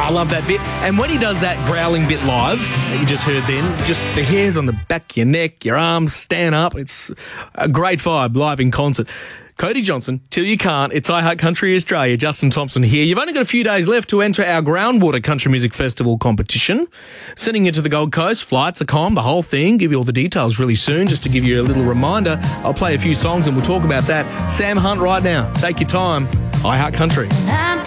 I love that bit. And when he does that growling bit live that you just heard then, just the hairs on the back of your neck, your arms stand up. It's a great vibe live in concert. Cody Johnson, Till You Can't. It's I Heart Country Australia. Justin Thompson here. You've only got a few days left to enter our Groundwater Country Music Festival competition. Sending you to the Gold Coast, flights, a com, the whole thing. Give you all the details really soon. Just to give you a little reminder, I'll play a few songs and we'll talk about that. Sam Hunt right now. Take your time. I Heart Country.